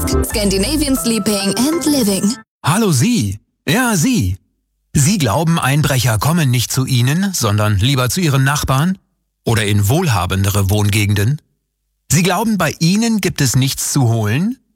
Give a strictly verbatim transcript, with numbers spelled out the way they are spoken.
Scandinavian Sleeping and Living. Hallo Sie. Ja, Sie. Sie glauben, Einbrecher kommen nicht zu Ihnen, sondern lieber zu Ihren Nachbarn? Oder in wohlhabendere Wohngegenden? Sie glauben, bei Ihnen gibt es nichts zu holen?